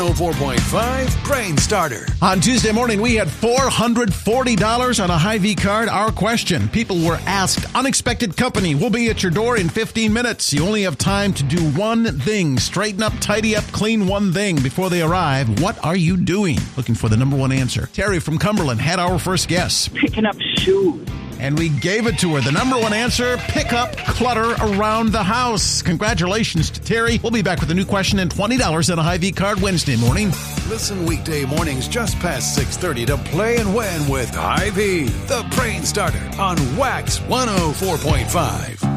104.5 Brain Starter. On Tuesday morning, we had $440 on a Hy-Vee card. Our question, people were asked, unexpected company will be at your door in 15 minutes. You only have time to do one thing. Straighten up, tidy up, clean one thing before they arrive. What are you doing? Looking for the number one answer. Terry from Cumberland had our first guess. Picking up shoes. And we gave it to her. The number one answer, pick up clutter around the house. Congratulations to Terry. We'll be back with a new question and $20 on a Hy-Vee card Wednesday morning. Listen weekday mornings just past 6:30 to Play and Win with Hy-Vee, the Brain Starter on Wax 104.5.